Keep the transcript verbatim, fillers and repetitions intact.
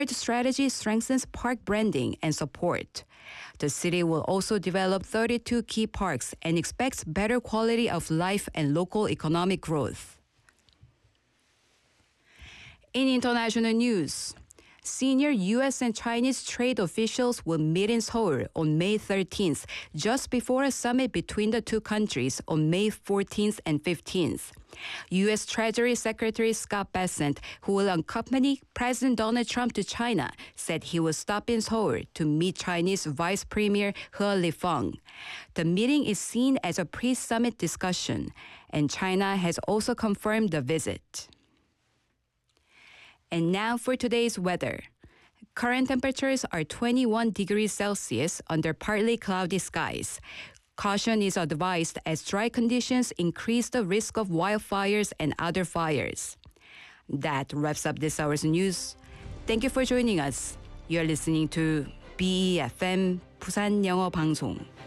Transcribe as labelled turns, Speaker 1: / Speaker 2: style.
Speaker 1: strategy strengthens park branding and support. The city will also develop thirty-two key parks and expects better quality of life and local economic growth. In international news, senior U S and Chinese trade officials will meet in Seoul on May thirteenth, just before a summit between the two countries on May fourteenth and fifteenth. U S Treasury Secretary Scott Bessent, who will accompany President Donald Trump to China, said he will stop in Seoul to meet Chinese Vice Premier He Lifeng. The meeting is seen as a pre-summit discussion, and China has also confirmed the visit. And now for today's weather. Current temperatures are twenty-one degrees Celsius under partly cloudy skies. Caution is advised as dry conditions increase the risk of wildfires and other fires. That wraps up this hour's news. Thank you for joining us. You're listening to B E F M 부산 영어 방송.